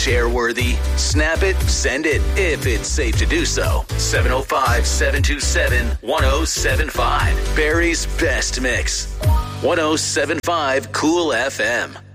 Share-worthy? Snap it, send it, if it's safe to do so. 705-727-1075. Barry's Best Mix. 1075 Cool FM.